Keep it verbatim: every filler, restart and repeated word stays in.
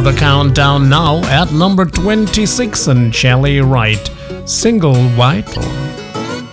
the countdown now at number twenty-six, and Shelley Wright, Single Vital.